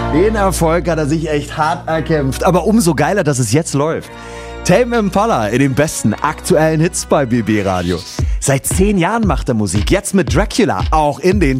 Den Erfolg hat er sich echt hart erkämpft, aber umso geiler, dass es jetzt läuft. Tame Impala in den besten aktuellen Hits bei BB Radio. Seit 10 Jahren macht er Musik, jetzt mit Dracula auch in den